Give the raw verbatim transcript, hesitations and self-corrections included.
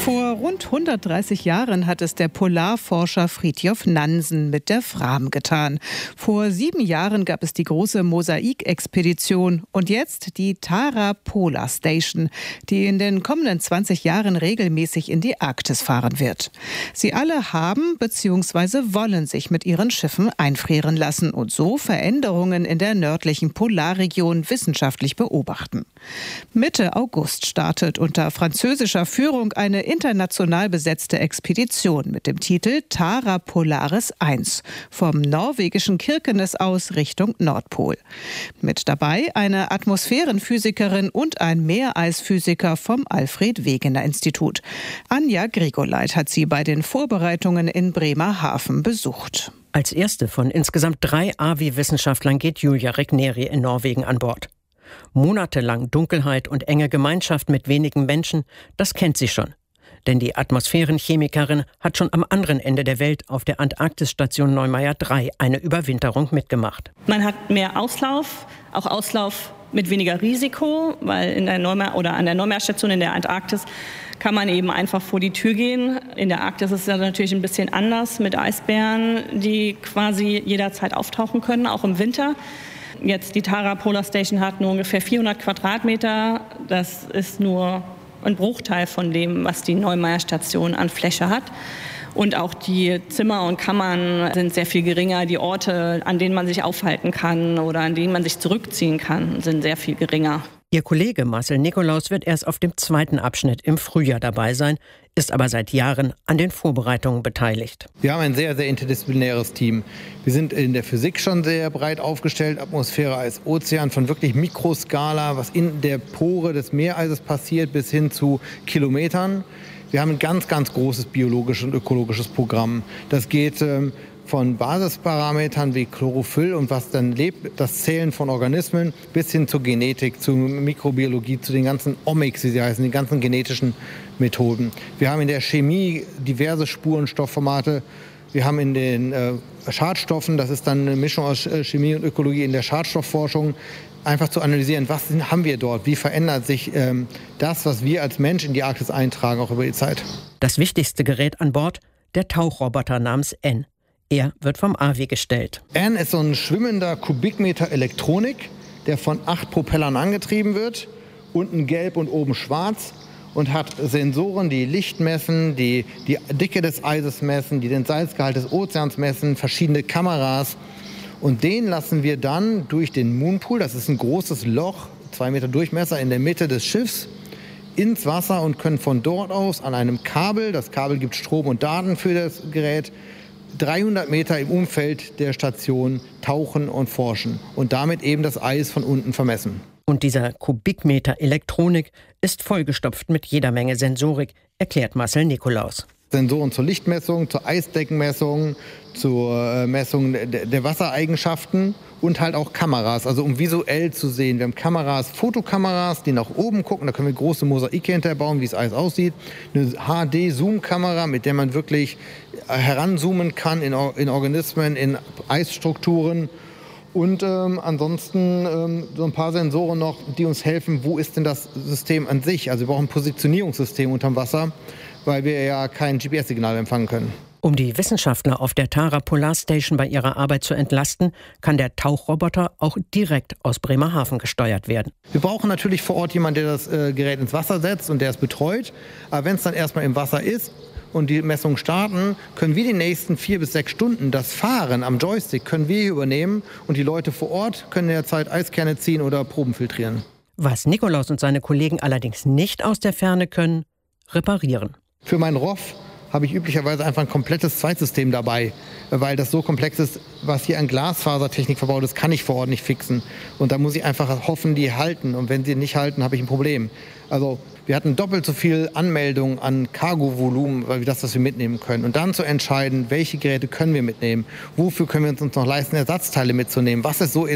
Vor rund hundertdreißig Jahren hat es der Polarforscher Fridtjof Nansen mit der Fram getan. Vor sieben Jahren gab es die große Mosaik-Expedition und jetzt die Tara Polar Station, die in den kommenden zwanzig Jahren regelmäßig in die Arktis fahren wird. Sie alle haben bzw. wollen sich mit ihren Schiffen einfrieren lassen und so Veränderungen in der nördlichen Polarregion wissenschaftlich beobachten. Mitte August startet unter französischer Führung eine international besetzte Expedition mit dem Titel Tara Polaris eins vom norwegischen Kirkenes aus Richtung Nordpol. Mit dabei eine Atmosphärenphysikerin und ein Meereisphysiker vom Alfred-Wegener-Institut. Anja Grigoleit hat sie bei den Vorbereitungen in Bremerhaven besucht. Als erste von insgesamt drei A V I-Wissenschaftlern geht Julia Regneri in Norwegen an Bord. Monatelang Dunkelheit und enge Gemeinschaft mit wenigen Menschen, das kennt sie schon. Denn die Atmosphärenchemikerin hat schon am anderen Ende der Welt auf der Antarktisstation Neumayer drei eine Überwinterung mitgemacht. Man hat mehr Auslauf, auch Auslauf mit weniger Risiko, weil in der Neumayer oder an der Neumayer-Station in der Antarktis kann man eben einfach vor die Tür gehen. In der Arktis ist es natürlich ein bisschen anders mit Eisbären, die quasi jederzeit auftauchen können, auch im Winter. Jetzt die Tara Polar Station hat nur ungefähr vierhundert Quadratmeter. Das ist nur ein Bruchteil von dem, was die Neumayer Station an Fläche hat. Und auch die Zimmer und Kammern sind sehr viel geringer. Die Orte, an denen man sich aufhalten kann oder an denen man sich zurückziehen kann, sind sehr viel geringer. Ihr Kollege Marcel Nikolaus wird erst auf dem zweiten Abschnitt im Frühjahr dabei sein, ist aber seit Jahren an den Vorbereitungen beteiligt. Wir haben ein sehr, sehr interdisziplinäres Team. Wir sind in der Physik schon sehr breit aufgestellt, Atmosphäre als Ozean, von wirklich Mikroskala, was in der Pore des Meereises passiert, bis hin zu Kilometern. Wir haben ein ganz, ganz großes biologisches und ökologisches Programm. Das geht ähm, von Basisparametern wie Chlorophyll und was dann lebt, das Zählen von Organismen, bis hin zur Genetik, zur Mikrobiologie, zu den ganzen Omics, wie sie heißen, den ganzen genetischen Methoden. Wir haben in der Chemie diverse Spurenstoffformate. Wir haben in den äh, Schadstoffen, das ist dann eine Mischung aus äh, Chemie und Ökologie, in der Schadstoffforschung, einfach zu analysieren, was haben wir dort, wie verändert sich ähm, das, was wir als Mensch in die Arktis eintragen, auch über die Zeit. Das wichtigste Gerät an Bord, der Tauchroboter namens N. Er wird vom A V I gestellt. N ist so ein schwimmender Kubikmeter Elektronik, der von acht Propellern angetrieben wird, unten gelb und oben schwarz, und hat Sensoren, die Licht messen, die die Dicke des Eises messen, die den Salzgehalt des Ozeans messen, verschiedene Kameras. Und den lassen wir dann durch den Moonpool, das ist ein großes Loch, zwei Meter Durchmesser in der Mitte des Schiffs, ins Wasser und können von dort aus an einem Kabel, das Kabel gibt Strom und Daten für das Gerät, dreihundert Meter im Umfeld der Station tauchen und forschen und damit eben das Eis von unten vermessen. Und dieser Kubikmeter Elektronik ist vollgestopft mit jeder Menge Sensorik, erklärt Marcel Nikolaus. Sensoren zur Lichtmessung, zur Eisdeckenmessung, zur Messung der Wassereigenschaften und halt auch Kameras, also um visuell zu sehen. Wir haben Kameras, Fotokameras, die nach oben gucken, da können wir große Mosaike hinterbauen, wie das Eis aussieht. Eine H D-Zoom-Kamera, mit der man wirklich heranzoomen kann in, in Organismen, in Eisstrukturen. Und ähm, ansonsten ähm, so ein paar Sensoren noch, die uns helfen, wo ist denn das System an sich? Also wir brauchen ein Positionierungssystem unterm Wasser, weil wir ja kein G P S-Signal empfangen können. Um die Wissenschaftler auf der Tara Polar Station bei ihrer Arbeit zu entlasten, kann der Tauchroboter auch direkt aus Bremerhaven gesteuert werden. Wir brauchen natürlich vor Ort jemanden, der das äh, Gerät ins Wasser setzt und der es betreut. Aber wenn es dann erstmal im Wasser ist und die Messungen starten, können wir die nächsten vier bis sechs Stunden das Fahren am Joystick können wir hier übernehmen und die Leute vor Ort können in der Zeit Eiskerne ziehen oder Proben filtrieren. Was Nikolaus und seine Kollegen allerdings nicht aus der Ferne können, reparieren. Für meinen R O F habe ich üblicherweise einfach ein komplettes Zweitsystem dabei, weil das so komplex ist, was hier an Glasfasertechnik verbaut ist, kann ich vor Ort nicht fixen. Und da muss ich einfach hoffen, die halten. Und wenn sie nicht halten, habe ich ein Problem. Also wir hatten doppelt so viel Anmeldungen an Cargo-Volumen, weil wir das, was wir mitnehmen können. Und dann zu entscheiden, welche Geräte können wir mitnehmen, wofür können wir uns noch leisten, Ersatzteile mitzunehmen, was ist so